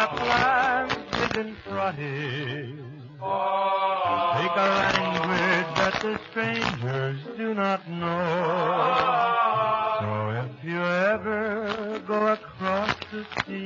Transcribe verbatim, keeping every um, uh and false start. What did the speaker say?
Lapland isn't trotting. Speak a language that the strangers do not know. So if you ever go across the sea,